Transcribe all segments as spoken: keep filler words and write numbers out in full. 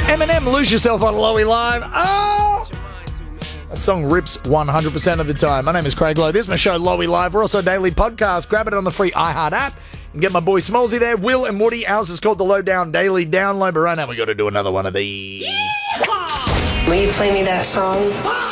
Eminem, Lose Yourself on Lowy Live. Oh! That song rips one hundred percent of the time. My name is Craig Lowe. This is my show, Lowy Live. We're also a daily podcast. Grab it on the free iHeart app and get my boy Smallsy there. Will and Woody. Ours is called the Lowdown Daily Download. But right now we got to do another one of these. Will you play me that song?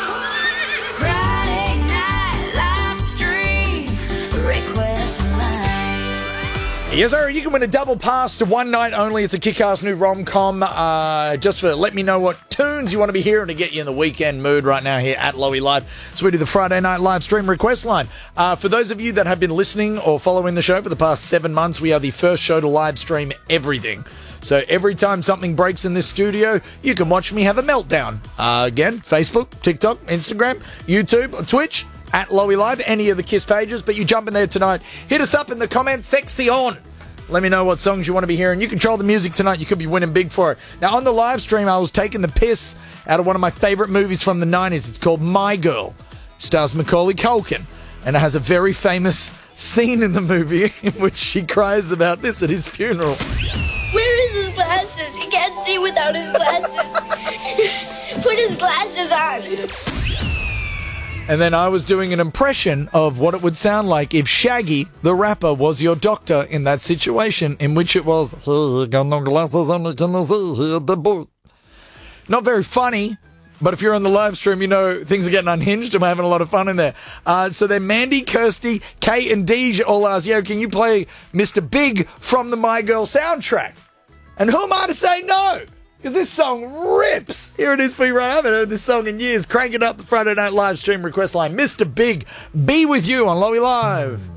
Friday night live stream request line. Yes, sir. You can win a double pass to One Night Only. It's a kick-ass new rom-com. Uh, just for let me know what tunes you want to be hearing to get you in the weekend mood right now here at Lowy Live. So we do the Friday night live stream request line. Uh, for those of you that have been listening or following the show for the past seven months, we are the first show to live stream everything. So every time something breaks in this studio, you can watch me have a meltdown. Uh, again, Facebook, TikTok, Instagram, YouTube, Twitch, at Lowy Live, any of the KISS pages. But you jump in there tonight. Hit us up in the comments section. Let me know what songs you want to be hearing. You control the music tonight. You could be winning big for it. Now, on the live stream, I was taking the piss out of one of my favorite movies from the nineties. It's called My Girl. It stars Macaulay Culkin. And it has a very famous scene in the movie in which she cries about this at his funeral. Where is his glasses? He can't see without his glasses. Put his glasses on. And then I was doing an impression of what it would sound like if Shaggy, the rapper, was your doctor in that situation, in which it was, "Hey, got no glasses on, can I see the boot?" Not very funny, but if you're on the live stream, you know things are getting unhinged and we're having a lot of fun in there. Uh, so then Mandy, Kirsty, Kate, and Deej all asked, yo, can you play Mister Big from the My Girl soundtrack? And who am I to say no? Because this song rips. Here it is for you right. I haven't heard this song in years. Crank it up, the Friday Night Live stream request line. Mister Big, be with you on Lowy Live.